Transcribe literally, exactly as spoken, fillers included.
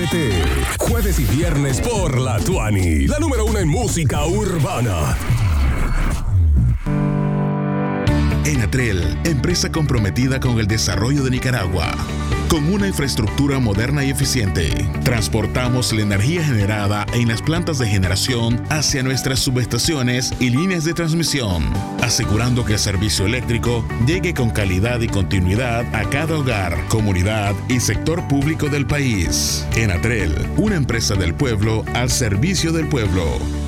Atrévete. Jueves y viernes por La Tuani, la número uno en música urbana. Enatrel, empresa comprometida con el desarrollo de Nicaragua. Con una infraestructura moderna y eficiente, transportamos la energía generada en las plantas de generación hacia nuestras subestaciones y líneas de transmisión, asegurando que el servicio eléctrico llegue con calidad y continuidad a cada hogar, comunidad y sector público del país. Enatrel, una empresa del pueblo al servicio del pueblo.